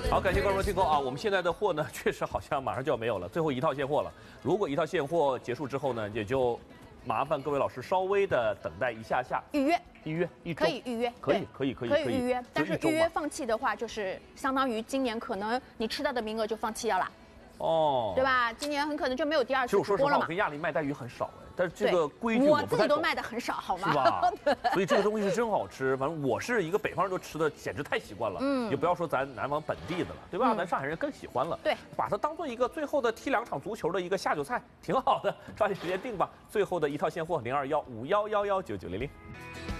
好，感谢观众听购啊！我们现在的货呢，确实好像马上就要没有了，最后一套现货了。如果一套现货结束之后呢，也就麻烦各位老师稍微的等待一下下， 预约一周可以预约， 可以预约，但是预约放弃的话，就是相当于今年可能你吃到的名额就放弃掉了。 哦， 对吧？今年很可能就没有第二次直播了嘛。其实我说实话，我跟亚丽卖带鱼很少哎，但是这个规矩我自己都卖的很少，好吗？ 是吧？所以这个东西是真好吃。反正我是一个北方人都吃的，简直太习惯了。也不要说咱南方本地的了，对吧？咱上海人更喜欢了。 对， 把它当做一个最后的踢2场足球的一个下酒菜，挺好的。抓紧时间订吧。最后的一套现货021511199900。